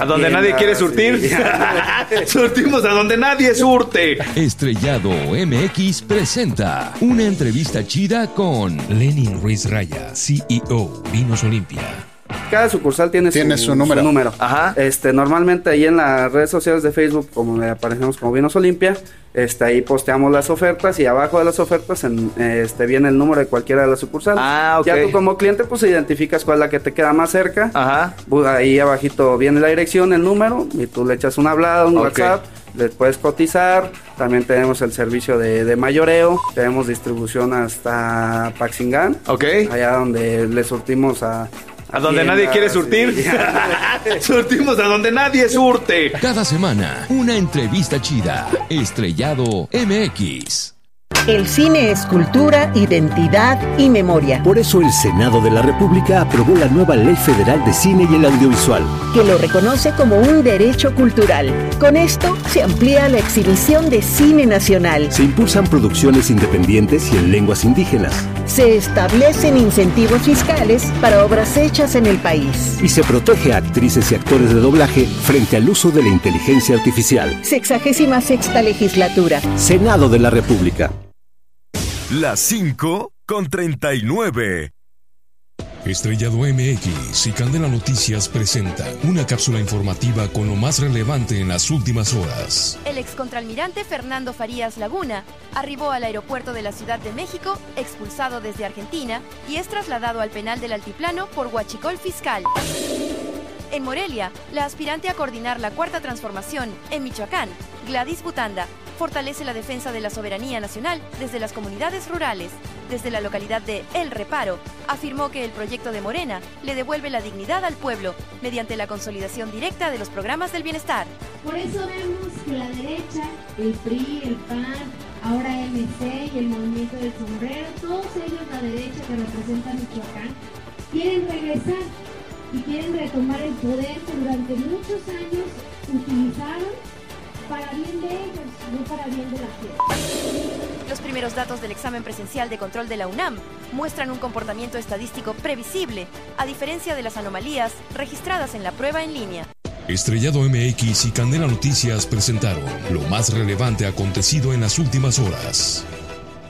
¿A donde nadie quiere surtir? Sí. Surtimos a donde nadie surte. Estrellado MX presenta una entrevista chida con Lenin Ruiz Raya, CEO, Vinos Olimpia. Cada sucursal tiene su número. Ajá. Normalmente ahí en las redes sociales de Facebook, como le aparecemos como Vinos Olimpia, ahí posteamos las ofertas y abajo de las ofertas viene el número de cualquiera de las sucursales. Okay. Ya tú como cliente pues identificas cuál es la que te queda más cerca. Ajá. Ahí abajito viene la dirección, el número, y tú le echas una hablada, un WhatsApp, le puedes cotizar. También tenemos el servicio de mayoreo, tenemos distribución hasta Paxingán. Allá donde le surtimos a donde nadie quiere surtir. Sí. Surtimos a donde nadie surte. Cada semana, una entrevista chida. Estrellado MX. El cine es cultura, identidad y memoria. Por eso el Senado de la República aprobó la nueva Ley Federal de Cine y el Audiovisual, que lo reconoce como un derecho cultural. Con esto se amplía la exhibición de cine nacional. Se impulsan producciones independientes y en lenguas indígenas. Se establecen incentivos fiscales para obras hechas en el país. Y se protege a actrices y actores de doblaje frente al uso de la inteligencia artificial. 66ª legislatura. Senado de la República. Las 5:39. Estrellado MX y Candela Noticias presentan una cápsula informativa con lo más relevante en las últimas horas. El excontralmirante Fernando Farías Laguna arribó al aeropuerto de la Ciudad de México, expulsado desde Argentina, y es trasladado al penal del Altiplano por huachicol fiscal. En Morelia, la aspirante a coordinar la Cuarta Transformación en Michoacán, Gladys Butanda, fortalece la defensa de la soberanía nacional desde las comunidades rurales. Desde la localidad de El Reparo, afirmó que el proyecto de Morena le devuelve la dignidad al pueblo mediante la consolidación directa de los programas del bienestar. Por eso vemos que la derecha, el PRI, el PAN, ahora MC y el Movimiento del Sombrero, todos ellos, la derecha que representa Michoacán, quieren regresar y quieren retomar el poder que durante muchos años utilizaron para bien de ellos, no para bien de la gente. Los primeros datos del examen presencial de control de la UNAM muestran un comportamiento estadístico previsible, a diferencia de las anomalías registradas en la prueba en línea. Estrellado MX y Candela Noticias presentaron lo más relevante acontecido en las últimas horas.